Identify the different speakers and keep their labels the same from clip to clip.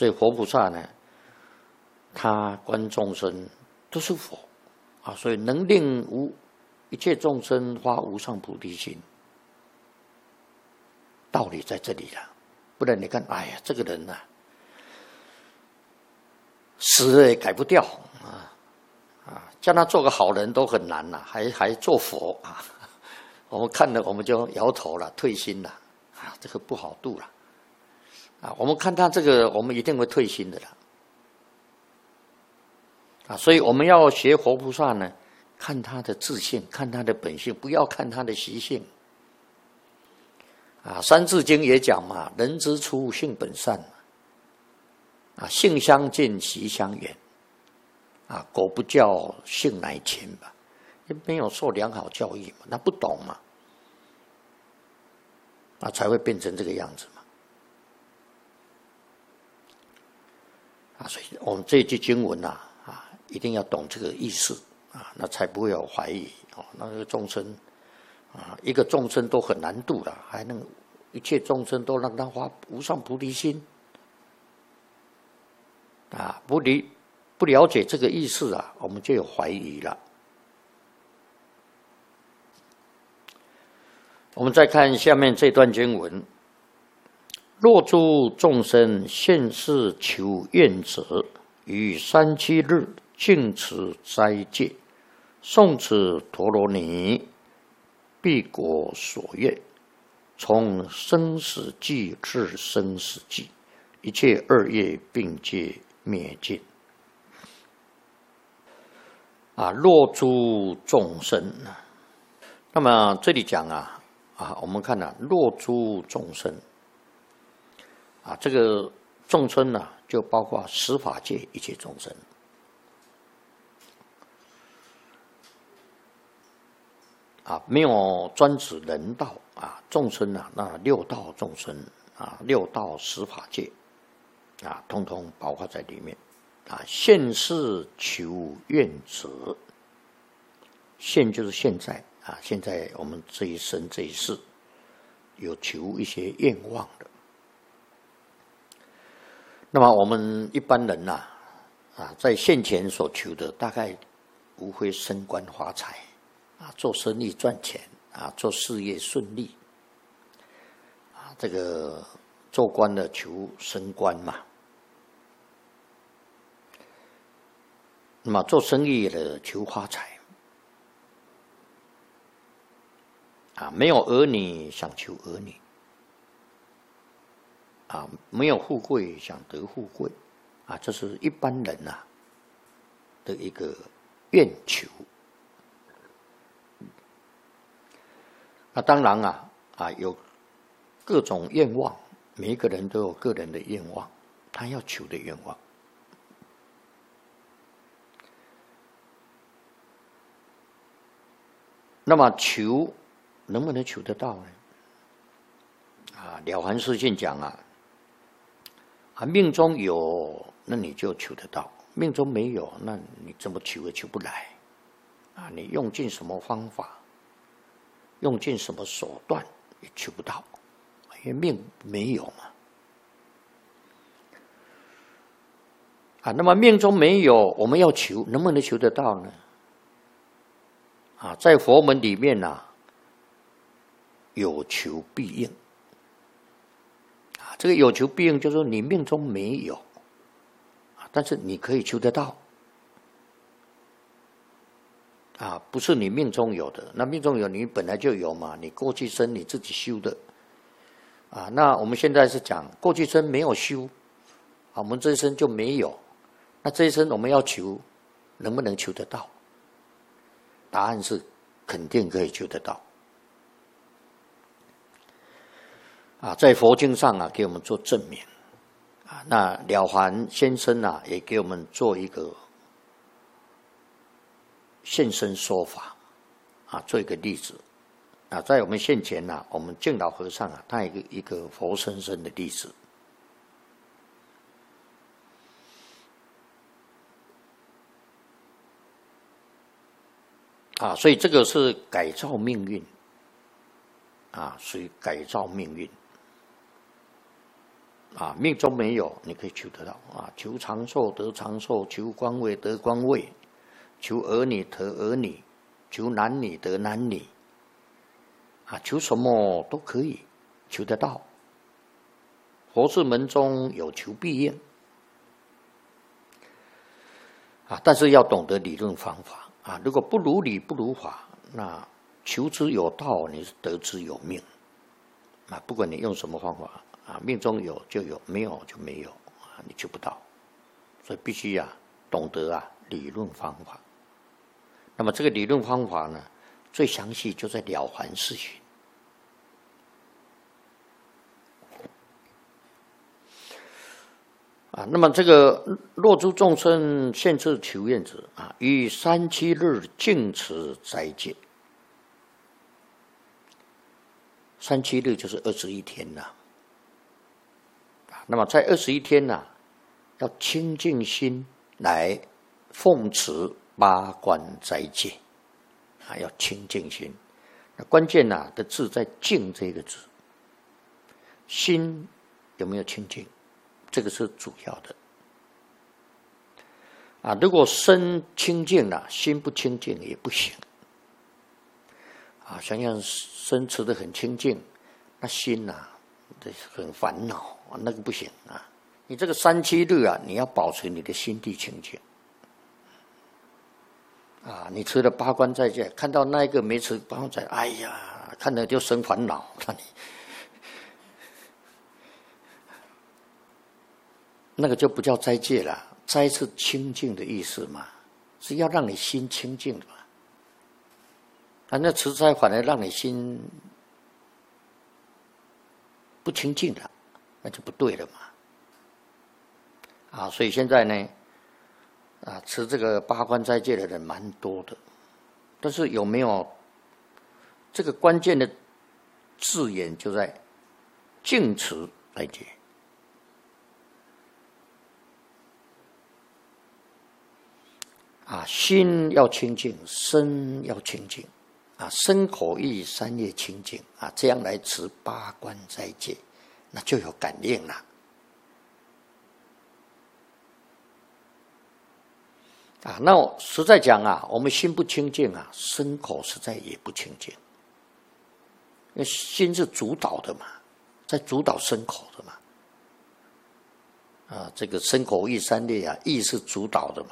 Speaker 1: 所以佛菩萨呢，他观众生都是佛啊，所以能令一切众生发无上菩提心，道理在这里了。不然你看，哎呀，这个人啊，死了也改不掉叫他做个好人都很难还做佛啊。我们看了我们就摇头了，退心了这个不好度了我们看他这个，我们一定会退心的啦所以我们要学佛菩萨呢，看他的自性，看他的本性，不要看他的习性三字经也讲嘛，人之初性本善性相近习相远狗不教性乃迁吧，没有受良好教育嘛，那不懂嘛，才会变成这个样子嘛所以我们这一句经文一定要懂这个意思那才不会有怀疑那个众生一个众生都很难度了，还能一切众生都让他发无上菩提心不了解这个意思我们就有怀疑了。我们再看下面这段经文：若诸众生现世求愿者，于37日净持斋戒，诵持陀罗尼，必果所愿，从生死际至生死际，一切恶业并皆灭尽。若诸众生那么这里讲我们看若诸众生这个众生就包括十法界一切众生没有专指人道众生那六道众生六道十法界通通包括在里面现世求愿者，现就是现在现在我们这一生这一世有求一些愿望的。那么我们一般人在现前所求的，大概无非升官发财做生意赚钱做事业顺利这个做官的求升官嘛。那么做生意的求发财没有儿女想求儿女没有富贵想得富贵这是一般人的一个愿求当然有各种愿望，每一个人都有个人的愿望，他要求的愿望那么求能不能求得到呢？了凡四训讲命中有，那你就求得到；命中没有，那你怎么求也求不来你用尽什么方法，用尽什么手段也求不到，因为命没有嘛那么命中没有，我们要求，能不能求得到呢？在佛门里面有求必应这个有求必应就是说你命中没有但是你可以求得到不是你命中有的，那命中有你本来就有嘛，你过去生你自己修的那我们现在是讲过去生没有修我们这一生就没有，那这一生我们要求能不能求得到？答案是肯定可以求得到在佛经上给我们做证明那了凡先生也给我们做一个现身说法做一个例子在我们现前我们净老和尚他有一个活生生的例子所以这个是改造命运属于改造命运啊，命中没有，你可以求得到啊。求长寿得长寿，求官位得官位，求儿女得儿女，求男女得男女，啊，求什么都可以求得到。佛事门中有求必应啊，但是要懂得理论方法啊。如果不如理不如法，那求之有道，你是得之有命啊。不管你用什么方法啊，命中有就有，没有就没有啊，你求不到。所以必须懂得理论方法。那么这个理论方法呢，最详细就在《了凡四训》啊。那么这个若诸众生现自求愿者啊，于三七日净持斋戒。37日就是21天呐。那么在21天呐，要清净心来奉持八关斋戒啊，要清净心。那关键的字在“净”这个字，心有没有清净，这个是主要的啊。如果身清净了，心不清净也不行啊。想想身持得很清净，那心很烦恼，那个不行啊。你这个37日你要保持你的心地清净啊。你持了八关斋戒，看到那一个没持八关斋，哎呀，看了就生烦恼。那个就不叫斋戒了，斋是清净的意思嘛，是要让你心清净的嘛。那持斋反而让你心不清净了，那就不对了嘛。啊，所以现在呢，持这个八关斋戒的人蛮多的，但是有没有这个关键的字眼就在净持斋戒啊，心要清净，身要清净啊，身口意三业清净啊，这样来持八关斋戒，那就有感应了。啊，那实在讲我们心不清净身口实在也不清净，因为心是主导的嘛，在主导身口的嘛。这个身口意三业意是主导的嘛。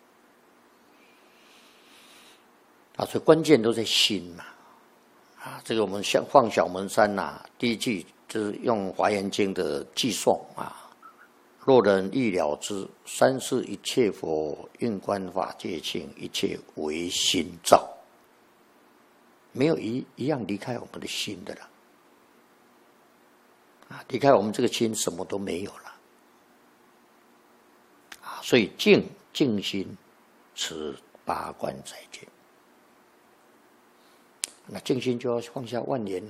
Speaker 1: 所以关键都在心嘛。这个我们像放小门山第一句就是用《华严经》的偈颂若人欲了知，三世一切佛，运观法界性，一切唯心造。没有一样离开我们的心的了。离开我们这个心，什么都没有了。所以静心持八关斋戒。那静心就要放下万缘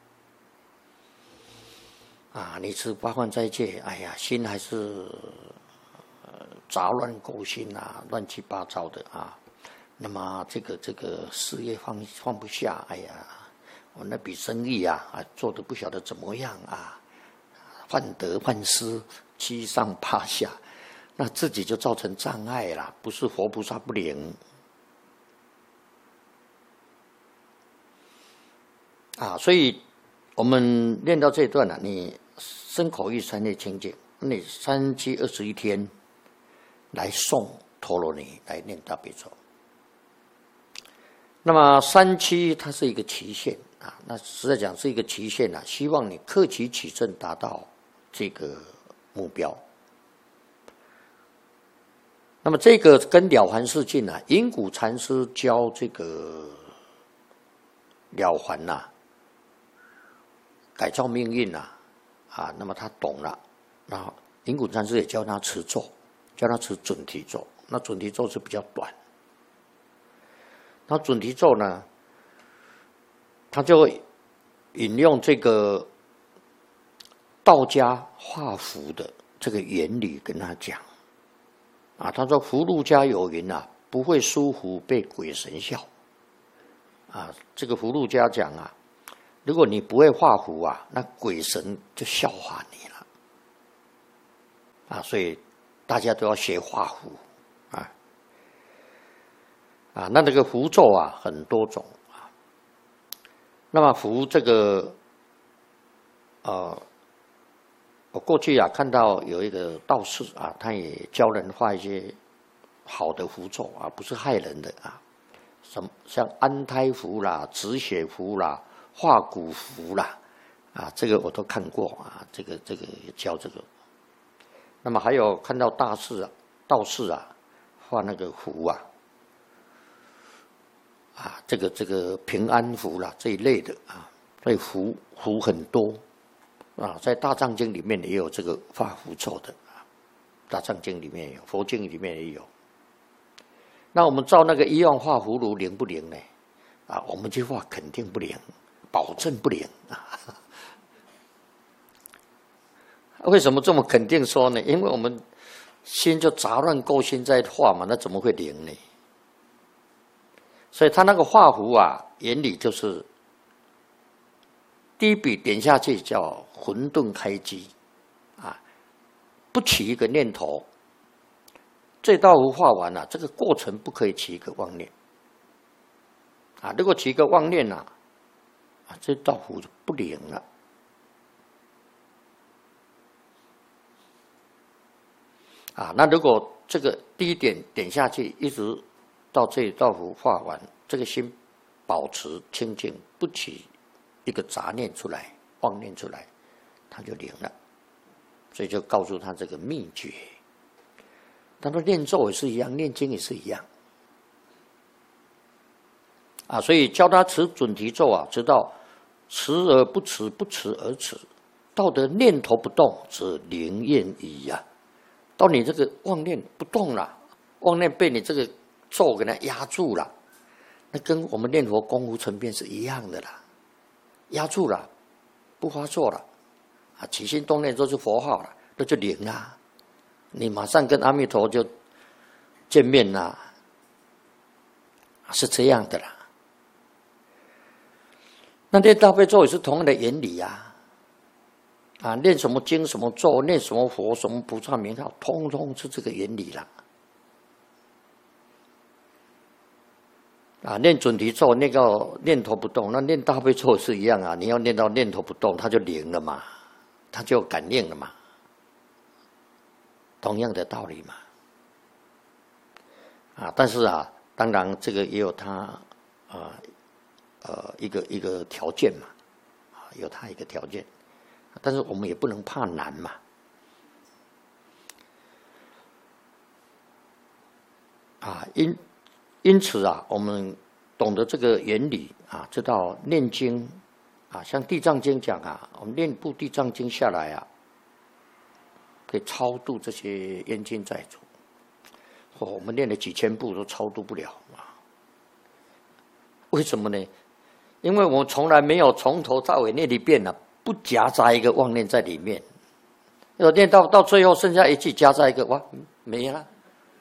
Speaker 1: 你持八关斋戒，哎呀，心还是杂乱勾心乱七八糟的那么这个事业放不下，哎呀，我那笔生意做得不晓得怎么样患得患失，七上八下，那自己就造成障碍了，不是佛菩萨不灵所以我们练到这一段你身口意三业清净，你37、21天来诵陀罗尼，来念大悲咒。那么37它是一个期限那实在讲是一个期限希望你克期起正达到这个目标。那么这个跟了凡四训隐谷禅师教这个了凡改造命运那么他懂了，然后隐谷禅师也教他持咒，教他持准提咒。那准提咒是比较短，那准提咒呢，他就引用这个道家画符的这个原理跟他讲他说符箓家有云不会书符被鬼神笑这个符箓家讲如果你不会画符那鬼神就笑话你了啊，所以大家都要学画符那这个符咒很多种那么符这个我过去看到有一个道士他也教人画一些好的符咒不是害人的什么像安胎符啦、止血符啦、化骨符啦这个我都看过这个也教这个。那么还有看到道士画那个符这个平安符啦这一类的所以符很多在大藏经里面也有这个画符咒的大藏经里面有，佛经里面也有。那我们照那个医院画葫芦灵不灵呢？我们去画肯定不灵，保证不灵为什么这么肯定说呢？因为我们心就杂乱勾心在画嘛，那怎么会灵呢？所以他那个画符原理就是第一笔点下去叫混沌开机不起一个念头，这道符画完这个过程不可以起一个妄念如果起一个妄念这道符就不灵了那如果这个第一点点下去，一直到这一道符画完，这个心保持清净，不起一个杂念出来、妄念出来，它就灵了。所以就告诉他这个秘诀。他说念咒也是一样，念经也是一样所以教他持准提咒直到持而不持，不持而持，到得念头不动，则灵验矣到你这个妄念不动了，妄念被你这个咒给它压住了，那跟我们念佛功夫成片是一样的啦，压住了，不发作了起心动念都是佛号了，那就灵啦，你马上跟阿弥陀就见面啦，是这样的啦。那念大悲咒也是同样的原理念什么经什么咒，念什么佛什么菩萨名号，通通是这个原理啦。念准提咒念到念头不动，那念大悲咒是一样你要念到念头不动，它就灵了嘛，它就感应了嘛，同样的道理嘛。但是当然这个也有它一个条件嘛，有它一个条件。但是我们也不能怕难嘛，因此我们懂得这个原理知道念经像地藏经讲我们念部地藏经下来可以超度这些冤亲债主。我们念了几千部都超度不了为什么呢？因为我们从来没有从头到尾念一遍不夹杂一个妄念在里面，要念到最后剩下一句夹杂一个没了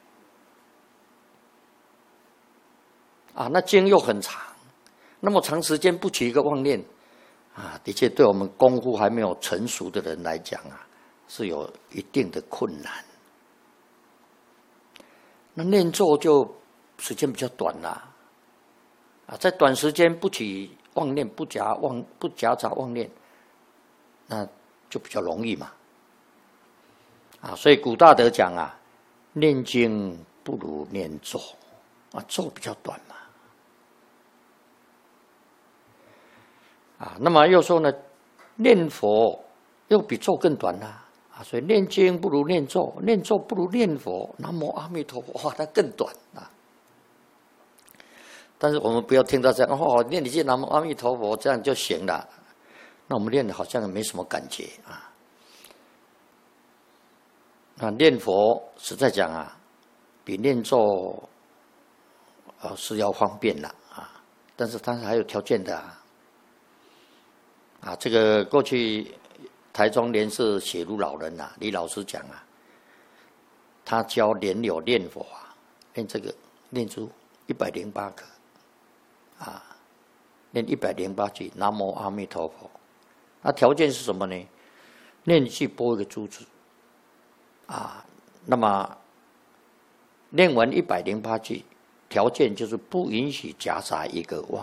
Speaker 1: 那经又很长，那么长时间不起一个妄念的确对我们功夫还没有成熟的人来讲是有一定的困难。那念咒就时间比较短啦在短时间不起妄念，不夹杂妄念，那就比较容易嘛所以古大德讲念经不如念咒咒比较短嘛那么又说呢，念佛又比咒更短所以念经不如念咒，念咒不如念佛，南无阿弥陀佛它更短但是我们不要听到这样念一句南无阿弥陀佛这样就行了，那我们念的好像没什么感觉念佛实在讲比念咒是要方便了但是它还有条件的这个过去台中莲社写如老人李老师讲他教莲友念佛念这个念出108颗念108句南无阿弥陀佛条件是什么呢？念一句拨一个珠子那么念完108句，条件就是不允许夹杂一个妄。